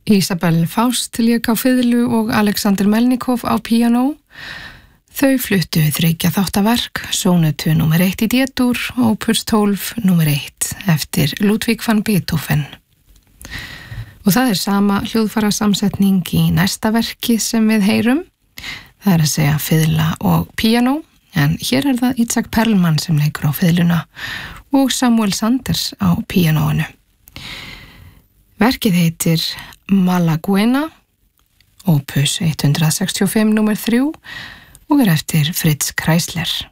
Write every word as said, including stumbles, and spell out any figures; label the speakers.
Speaker 1: Isabel Faust lék á fiðlu og Alexander Melnikov á píanó. Þau fluttu þriggja þáttaverk, sónötu númer eitt í D-dúr, opus tólf númer eitt eftir Ludwig van Beethoven. Og það er sama hljóðfærasamsetning í næsta verki sem við heyrum. Það er að segja fiðla og píanó, en hér er það Itzhak Perlman sem leikur á fiðluna og Samuel Sanders á píanóinu. Verkið heitir Malaguena, opus hundrað sextíu og fimm númer þrjú og er eftir Fritz Kreisler.